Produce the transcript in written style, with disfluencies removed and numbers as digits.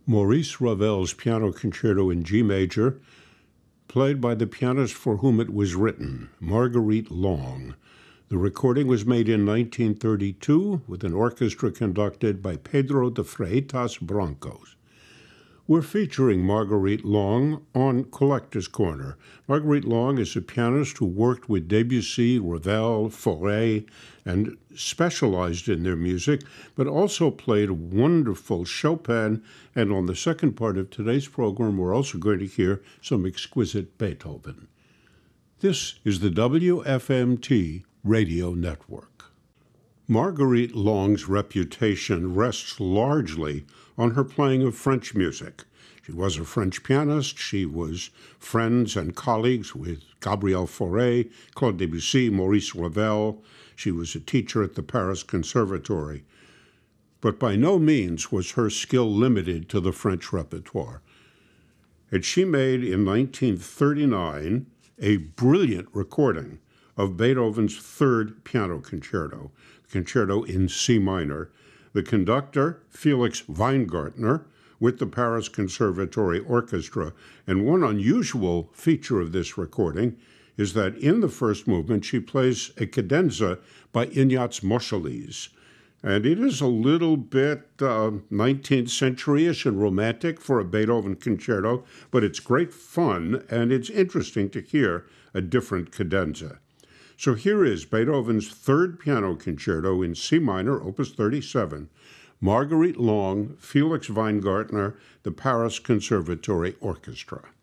Maurice Ravel's Piano Concerto in G major, played by the pianist for whom it was written, Marguerite Long. The recording was made in 1932 with an orchestra conducted by Pedro de Freitas Brancos. We're featuring Marguerite Long on Collector's Corner. Marguerite Long is a pianist who worked with Debussy, Ravel, Fauré, and specialized in their music, but also played wonderful Chopin. And on the second part of today's program, we're also going to hear some exquisite Beethoven. This is the WFMT Radio Network. Marguerite Long's reputation rests largely on her playing of French music. She was a French pianist. She was friends and colleagues with Gabriel Fauré, Claude Debussy, Maurice Ravel. She was a teacher at the Paris Conservatory. But by no means was her skill limited to the French repertoire. And she made in 1939 a brilliant recording of Beethoven's Third Piano Concerto in C minor. The conductor, Felix Weingartner, with the Paris Conservatory Orchestra. And one unusual feature of this recording is that in the first movement, she plays a cadenza by Ignaz Moscheles. And it is a little bit 19th century-ish and romantic for a Beethoven concerto, but it's great fun, and it's interesting to hear a different cadenza. So here is Beethoven's Third Piano Concerto in C minor, Opus 37, Marguerite Long, Felix Weingartner, the Paris Conservatory Orchestra.